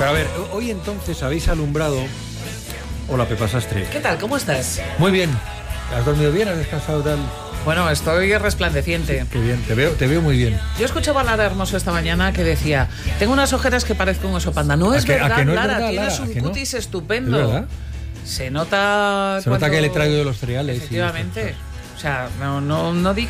Pero a ver, hoy entonces habéis alumbrado... Hola, Pepa Sastre. ¿Qué tal? ¿Cómo estás? Muy bien. ¿Has dormido bien? ¿Has descansado tal? Bueno, estoy resplandeciente. Qué bien, te veo muy bien. Yo escuchaba a Lara Hermoso esta mañana que decía: tengo unas ojeras que parezco un oso panda. No es verdad, no es Lara, verdad, tienes un cutis estupendo. ¿Es verdad? Se nota que le he traído de los cereales. Efectivamente. O sea, no digo